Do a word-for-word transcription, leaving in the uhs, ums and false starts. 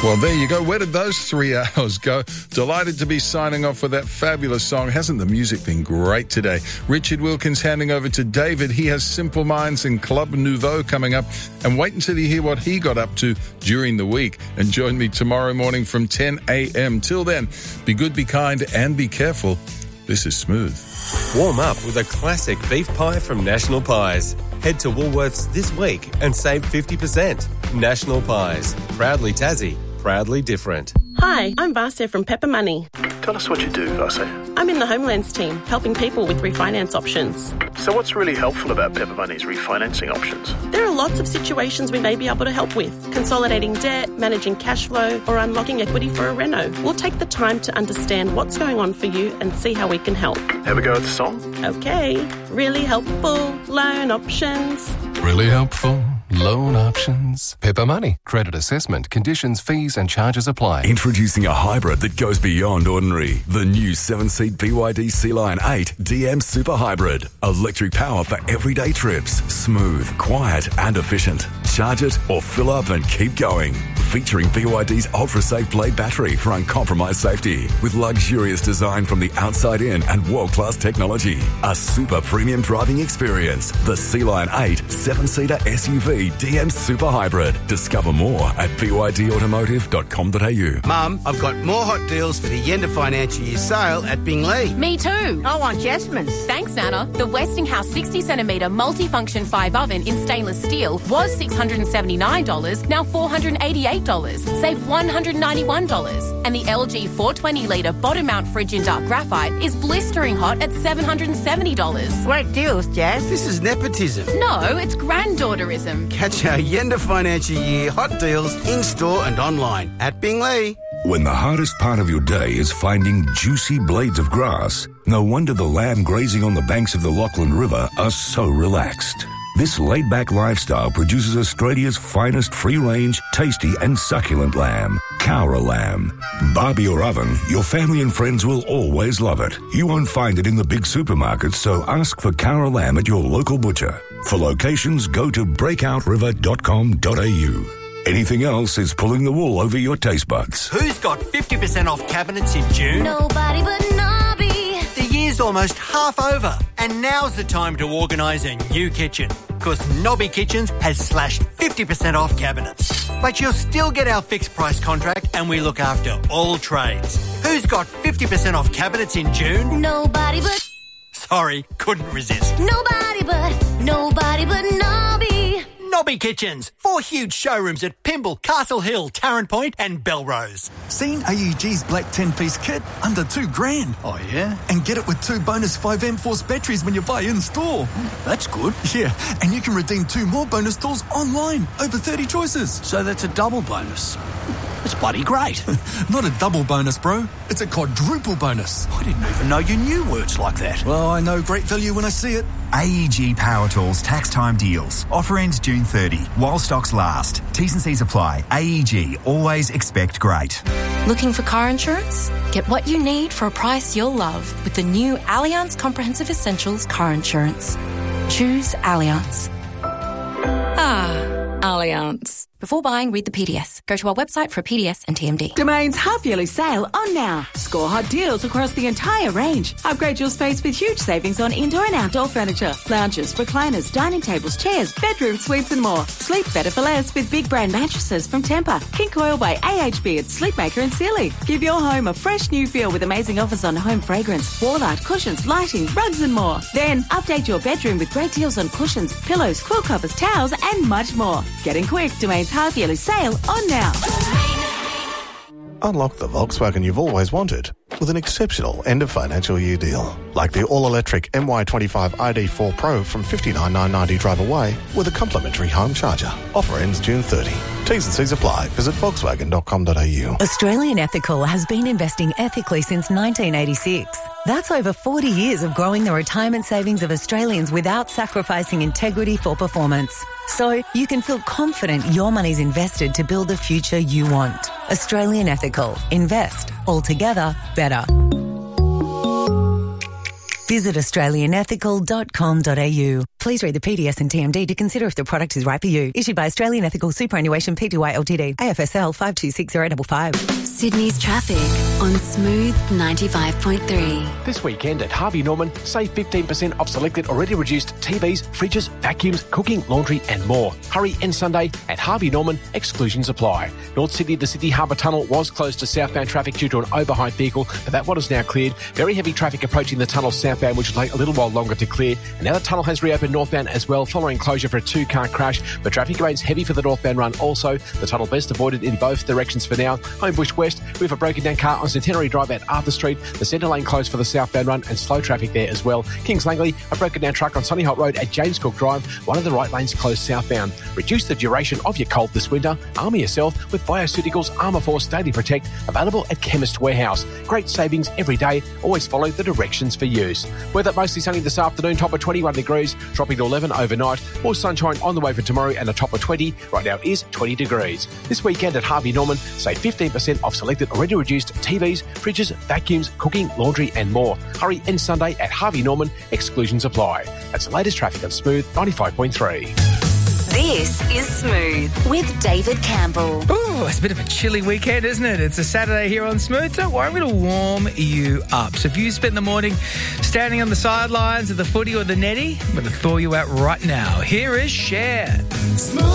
Well, there you go. Where did those three hours go? Delighted to be signing off with that fabulous song. Hasn't the music been great today? Richard Wilkins handing over to David. He has Simple Minds and Club Nouveau coming up. And wait until you hear what he got up to during the week. And join me tomorrow morning from ten a.m. Till then, be good, be kind, and be careful. This is Smooth. Warm up with a classic beef pie from National Pies. Head to Woolworths this week and save fifty percent. National Pies. Proudly Tassie. Proudly different. Hi, I'm Vasya from Pepper Money. Tell us what you do, Vasya. I'm in the Homelands team, helping people with refinance options. So what's really helpful about Pepper Money's refinancing options? There are lots of situations we may be able to help with. Consolidating debt, managing cash flow, or unlocking equity for a reno. We'll take the time to understand what's going on for you and see how we can help. Have a go at the song? Okay. Really helpful loan options. Really helpful loan options. Pepper Money. Credit assessment. Conditions, fees and charges apply. Introducing a hybrid that goes beyond ordinary. The new seven-seat B Y D Sea Lion eight D M Super Hybrid. Electric power for everyday trips. Smooth, quiet and efficient. Charge it or fill up and keep going. Featuring B Y D's ultra-safe blade battery for uncompromised safety. With luxurious design from the outside in and world-class technology. A super premium driving experience. The Sea Lion eight seven-seater S U V D M Super Hybrid. Discover more at b y d automotive dot com dot a u. Mum, I've got more hot deals for the end of financial year sale at Bingley. Me too. I want Jasmine's. Thanks, Nana. The Westinghouse sixty centimetre multifunction five oven in stainless steel was six hundred seventy-nine dollars, now four hundred eighty-eight dollars. Save one hundred ninety-one dollars. And the L G four hundred twenty litre bottom mount fridge in dark graphite is blistering hot at seven hundred seventy dollars. Great deals, Jazz. This is nepotism. No, it's granddaughterism. Catch our end of financial year hot deals in-store and online at Bingley. When the hardest part of your day is finding juicy blades of grass, no wonder the lamb grazing on the banks of the Lachlan River are so relaxed. This laid-back lifestyle produces Australia's finest free-range, tasty and succulent lamb, Cowra lamb. Barbie or oven, your family and friends will always love it. You won't find it in the big supermarkets, so ask for Cowra lamb at your local butcher. For locations, go to breakout river dot com dot a u. Anything else is pulling the wool over your taste buds. Who's got fifty percent off cabinets in June? Nobody but Nobby. The year's almost half over, and now's the time to organise a new kitchen. Because Nobby Kitchens has slashed fifty percent off cabinets. But you'll still get our fixed price contract and we look after all trades. Who's got fifty percent off cabinets in June? Nobody but... Sorry, couldn't resist. Nobody but, nobody but Nobby. Nobby Kitchens. Four huge showrooms at Pymble, Castle Hill, Tarrant Point and Belrose. Seen A E G's black ten-piece kit? Under two grand. Oh, yeah? And get it with two bonus five amp force batteries when you buy in-store. That's good. Yeah, and you can redeem two more bonus tools online. Over thirty choices. So that's a double bonus. It's bloody great. Not a double bonus, bro. It's a quadruple bonus. I didn't even know you knew words like that. Well, I know great value when I see it. A E G Power Tools tax time deals. Offer ends June thirtieth while stocks last. T's and C's apply. A E G. Always expect great. Looking for car insurance? Get what you need for a price you'll love with the new Allianz Comprehensive Essentials car insurance. Choose Allianz. Ah, Allianz. Before buying, read the P D S. Go to our website for a P D S and T M D. Domain's half-yearly sale on now. Score hot deals across the entire range. Upgrade your space with huge savings on indoor and outdoor furniture, lounges, recliners, dining tables, chairs, bedroom suites and more. Sleep better for less with big brand mattresses from Tempur, King Coil by A H B at Sleepmaker and Sealy. Give your home a fresh new feel with amazing offers on home fragrance, wall art, cushions, lighting, rugs and more. Then update your bedroom with great deals on cushions, pillows, quilt covers, towels and much more. Getting quick, Domain's half-yearly sale on now. Unlock the Volkswagen you've always wanted with an exceptional end of financial year deal. Like the all-electric M Y twenty-five I D four Pro from fifty-nine thousand nine hundred ninety drive away with a complimentary home charger. Offer ends June thirtieth. T's and C's apply. Visit volkswagen dot com dot a u. Australian Ethical has been investing ethically since nineteen eighty-six. That's over forty years of growing the retirement savings of Australians without sacrificing integrity for performance. So you can feel confident your money's invested to build the future you want. Australian Ethical. Invest. Altogether better. Visit australian ethical dot com dot a u. Please read the P D S and T M D to consider if the product is right for you. Issued by Australian Ethical Superannuation Pty Ltd. A F S L five two six zero five five. Sydney's traffic on Smooth ninety-five point three. This weekend at Harvey Norman, save fifteen percent off selected already reduced T Vs, fridges, vacuums, cooking, laundry and more. Hurry and Sunday at Harvey Norman, exclusions apply. North Sydney, the Sydney Harbour Tunnel was closed to southbound traffic due to an overheight vehicle, but that one is now cleared. Very heavy traffic approaching the tunnel southbound, which will take a little while longer to clear. And now the tunnel has reopened northbound as well, following closure for a two-car crash. But traffic remains heavy for the northbound run also. The tunnel best avoided in both directions for now. Homebush West, we have a broken down car on Centenary Drive at Arthur Street. The centre lane closed for the southbound run and slow traffic there as well. Kings Langley, a broken down truck on Sunny Holt Road at James Cook Drive. One of the right lanes closed southbound. Reduce the duration of your cold this winter. Armour yourself with Bioceuticals Armour Force Daily Protect, available at Chemist Warehouse. Great savings every day. Always follow the directions for use. Weather mostly sunny this afternoon, top of twenty-one degrees, dropping to eleven overnight. More sunshine on the way for tomorrow and a top of twenty. Right now it is twenty degrees. This weekend at Harvey Norman, save fifteen percent off selected already reduced T Vs, fridges, vacuums, cooking, laundry and more. Hurry in Sunday at Harvey Norman, exclusions apply. That's the latest traffic on Smooth ninety-five point three. This is Smooth with David Campbell. Ooh, it's a bit of a chilly weekend, isn't it? It's a Saturday here on Smooth. Don't worry, I'm going to warm you up. So if you spent the morning standing on the sidelines of the footy or the netty, I'm going to thaw you out right now. Here is Cher.